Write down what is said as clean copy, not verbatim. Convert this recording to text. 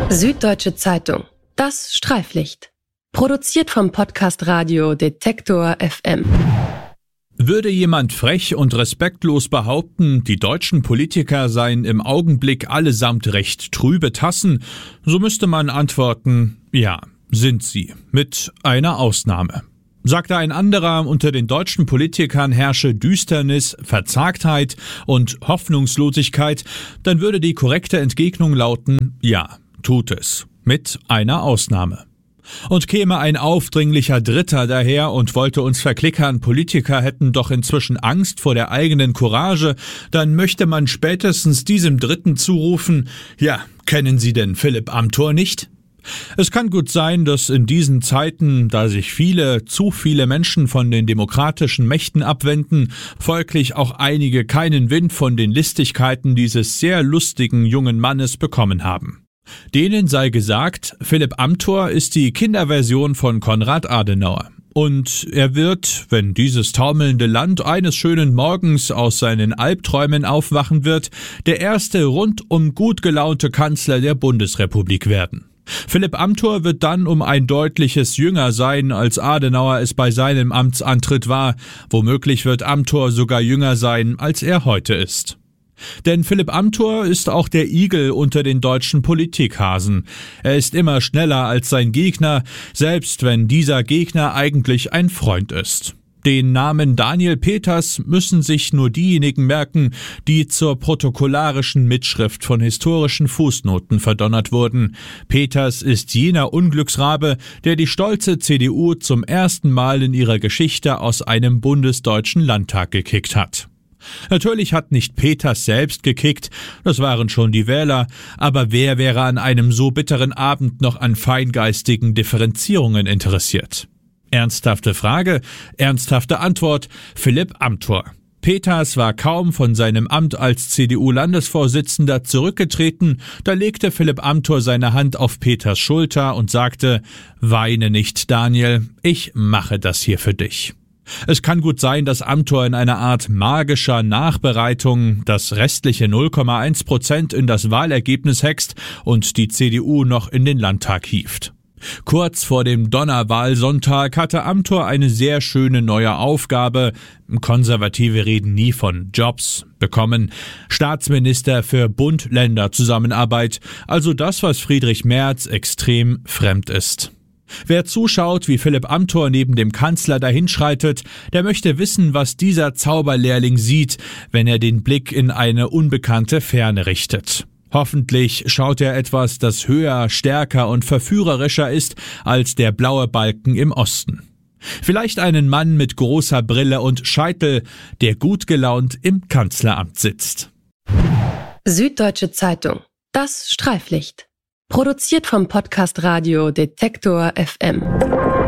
Süddeutsche Zeitung. Das Streiflicht. Produziert vom Podcast Radio Detektor FM. Würde jemand frech und respektlos behaupten, die deutschen Politiker seien im Augenblick allesamt recht trübe Tassen, so müsste man antworten, ja, sind sie, mit einer Ausnahme. Sagte ein anderer, unter den deutschen Politikern herrsche Düsternis, Verzagtheit und Hoffnungslosigkeit, dann würde die korrekte Entgegnung lauten, ja, tut es, mit einer Ausnahme. Und käme ein aufdringlicher Dritter daher und wollte uns verklickern, Politiker hätten doch inzwischen Angst vor der eigenen Courage, dann möchte man spätestens diesem Dritten zurufen, ja, kennen Sie denn Philipp Amthor nicht? Es kann gut sein, dass in diesen Zeiten, da sich zu viele Menschen von den demokratischen Mächten abwenden, folglich auch einige keinen Wind von den Listigkeiten dieses sehr lustigen jungen Mannes bekommen haben. Denen sei gesagt, Philipp Amthor ist die Kinderversion von Konrad Adenauer. Und er wird, wenn dieses taumelnde Land eines schönen Morgens aus seinen Albträumen aufwachen wird, der erste rundum gut gelaunte Kanzler der Bundesrepublik werden. Philipp Amthor wird dann um ein deutliches jünger sein, als Adenauer es bei seinem Amtsantritt war. Womöglich wird Amthor sogar jünger sein, als er heute ist. Denn Philipp Amthor ist auch der Igel unter den deutschen Politikhasen. Er ist immer schneller als sein Gegner, selbst wenn dieser Gegner eigentlich ein Freund ist. Den Namen Daniel Peters müssen sich nur diejenigen merken, die zur protokollarischen Mitschrift von historischen Fußnoten verdonnert wurden. Peters ist jener Unglücksrabe, der die stolze CDU zum ersten Mal in ihrer Geschichte aus einem bundesdeutschen Landtag gekickt hat. Natürlich hat nicht Peters selbst gekickt, das waren schon die Wähler, aber wer wäre an einem so bitteren Abend noch an feingeistigen Differenzierungen interessiert? Ernsthafte Frage, ernsthafte Antwort, Philipp Amthor. Peters war kaum von seinem Amt als CDU-Landesvorsitzender zurückgetreten, da legte Philipp Amthor seine Hand auf Peters Schulter und sagte, weine nicht, Daniel, ich mache das hier für dich. Es kann gut sein, dass Amthor in einer Art magischer Nachbereitung das restliche 0,1% in das Wahlergebnis hext und die CDU noch in den Landtag hieft. Kurz vor dem Donnerwahlsonntag hatte Amthor eine sehr schöne neue Aufgabe, Konservative reden nie von Jobs, bekommen, Staatsminister für Bund-Länder-Zusammenarbeit, also das, was Friedrich Merz extrem fremd ist. Wer zuschaut, wie Philipp Amthor neben dem Kanzler dahinschreitet, der möchte wissen, was dieser Zauberlehrling sieht, wenn er den Blick in eine unbekannte Ferne richtet. Hoffentlich schaut er etwas, das höher, stärker und verführerischer ist als der blaue Balken im Osten. Vielleicht einen Mann mit großer Brille und Scheitel, der gut gelaunt im Kanzleramt sitzt. Süddeutsche Zeitung. Das Streiflicht. Produziert vom Podcast Radio Detektor FM.